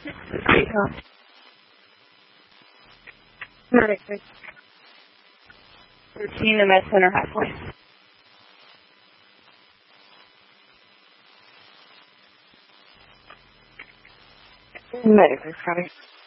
Medic 13 and Med Center halfway. Medic 6 coming.